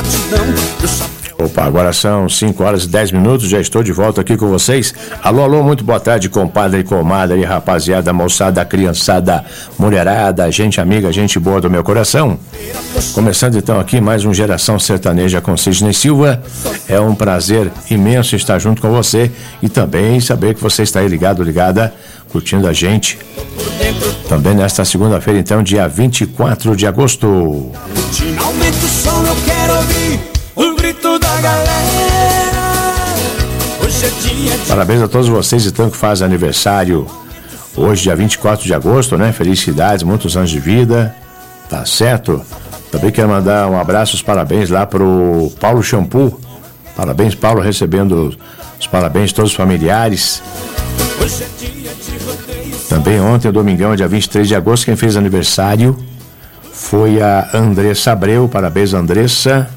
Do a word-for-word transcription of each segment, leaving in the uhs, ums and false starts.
gratidão. Eu só... Opa, agora são cinco horas e dez minutos, já estou de volta aqui com vocês. Alô, alô, muito boa tarde, compadre e comadre, rapaziada, moçada, criançada, mulherada, gente amiga, gente boa do meu coração. Começando então aqui mais um Geração Sertaneja com Sidney Silva. É um prazer imenso estar junto com você e também saber que você está aí ligado, ligada, curtindo a gente. Também nesta segunda-feira, então, dia vinte e quatro de agosto. Finalmente o som eu quero ouvir o grito da galera. Hoje é dia de... Parabéns a todos vocês então que fazem aniversário hoje, dia vinte e quatro de agosto, né? Felicidades, muitos anos de vida, tá certo? Também quero mandar um abraço, os parabéns lá pro Paulo Shampoo. Parabéns, Paulo, recebendo os parabéns de todos os familiares. Hoje é dia de rodeio. Também ontem, domingão, dia vinte e três de agosto, quem fez aniversário foi a Andressa Abreu. Parabéns, Andressa.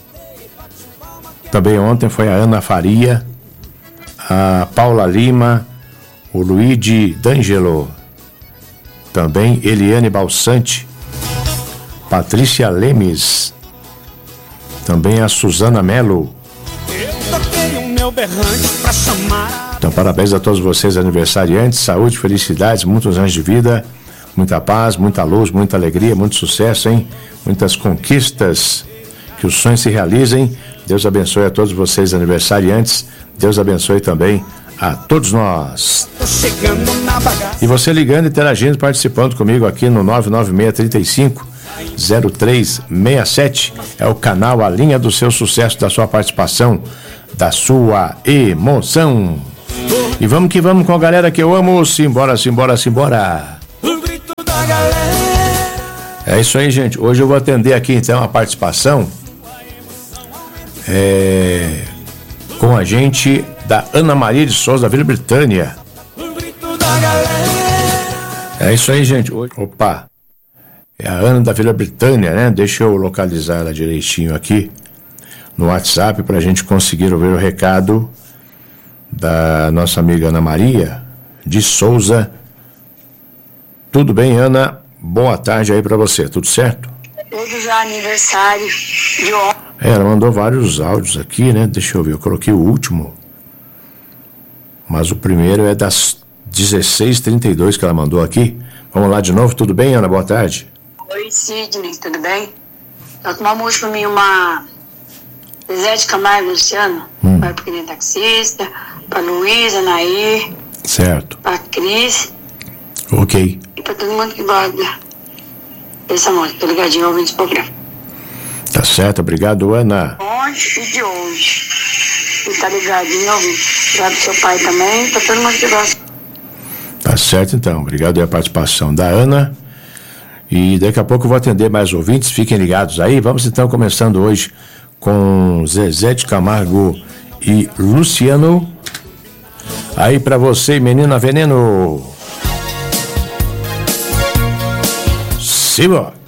Também ontem foi a Ana Faria, a Paula Lima, o Luigi D'Angelo, também Eliane Balsante, Patrícia Lemes, também a Suzana Melo. Eu toquei o meu berrante pra chamar. Então, parabéns a todos vocês, aniversariantes, saúde, felicidades, muitos anos de vida, muita paz, muita luz, muita alegria, muito sucesso, hein? Muitas conquistas, que os sonhos se realizem. Deus abençoe a todos vocês, aniversariantes. Deus abençoe também a todos nós. Tô chegando na bagaça. E você ligando, interagindo, participando comigo aqui no nove nove seis três cinco zero três seis sete. É o canal, a linha do seu sucesso, da sua participação, da sua emoção. E vamos que vamos com a galera que eu amo. Simbora, simbora, simbora. O grito da galera. É isso aí, gente. Hoje eu vou atender aqui então a participação é, com a gente da Ana Maria de Souza, da Vila Britânia. O grito da galera. É isso aí, gente. Opa, é a Ana da Vila Britânia, né? Deixa eu localizar ela direitinho aqui no WhatsApp para a gente conseguir ouvir o recado da nossa amiga Ana Maria de Souza. Tudo bem, Ana? Boa tarde aí para você, tudo certo? Tudo já aniversário de ontem. É, ela mandou vários áudios aqui, né? Deixa eu ver, eu coloquei o último. Mas o primeiro é das dezesseis e trinta e dois que ela mandou aqui. Vamos lá de novo, tudo bem, Ana? Boa tarde. Oi, Sidney, tudo bem? Toca uma música pra mim, uma Zé de Camargo, Luciano. Hum. Para o pequeno taxista, pra Luísa, Nair, Certo. pra Cris Ok. e pra todo mundo que gosta dessa música. Tô ligadinho ouvindo esse programa. Tá certo, obrigado, Ana. Ontem e de hoje. E tá ligadinho ouvindo. Obrigado pro seu pai também, pra todo mundo que gosta. Tá certo, então. Obrigado aí a participação da Ana. E daqui a pouco eu vou atender mais ouvintes. Fiquem ligados aí. Vamos então começando hoje com Zezé de Camargo e Luciano. Aí pra você, menina veneno. Simbora.